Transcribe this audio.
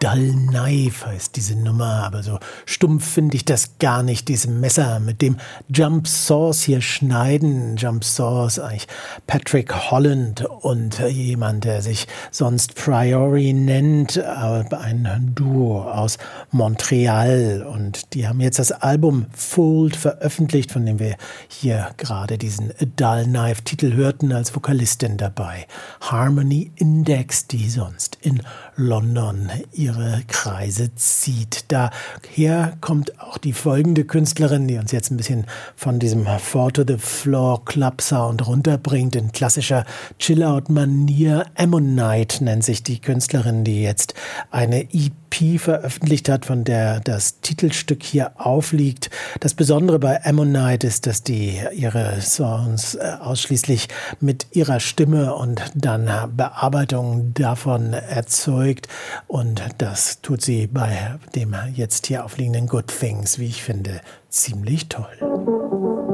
Dull Knife heißt diese Nummer, aber so stumpf finde ich das gar nicht, diese Messer, mit dem Jump Saws hier schneiden. Jump Saws, eigentlich Patrick Holland und jemand, der sich sonst Priori nennt, ein Duo aus Montreal, und die haben jetzt das Album Fold veröffentlicht, von dem wir hier gerade diesen Dull Knife Titel hörten, als Vokalistin dabei. Harmony Index, die sonst in London ihre Kreise zieht. Daher kommt auch die folgende Künstlerin, die uns jetzt ein bisschen von diesem Four to the Floor Club Sound runterbringt, in klassischer Chill-Out-Manier. Ammonite nennt sich die Künstlerin, die jetzt eine EP veröffentlicht hat, von der das Titelstück hier aufliegt. Das Besondere bei Ammonite ist, dass die ihre Songs ausschließlich mit ihrer Stimme und dann Bearbeitung davon erzeugt, und das tut sie bei dem jetzt hier aufliegenden Good Things, wie ich finde, ziemlich toll.